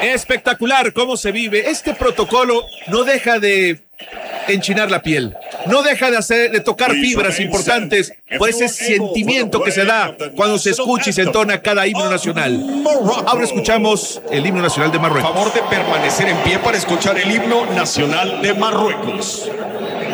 Espectacular cómo se vive. Este protocolo no deja de enchinar la piel, no deja de tocar fibras importantes por ese sentimiento que se da cuando se escucha y se entona cada himno nacional. Ahora escuchamos el himno nacional de Marruecos. Favor de permanecer en pie para escuchar el himno nacional de Marruecos.